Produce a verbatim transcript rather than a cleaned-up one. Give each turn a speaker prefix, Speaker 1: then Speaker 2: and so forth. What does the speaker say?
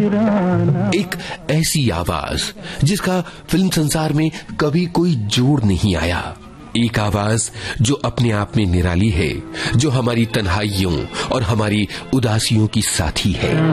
Speaker 1: एक ऐसी आवाज जिसका फिल्म संसार में कभी कोई जोड़ नहीं आया। एक आवाज जो अपने आप में निराली है, जो हमारी तन्हाइयों और हमारी उदासियों की साथी है।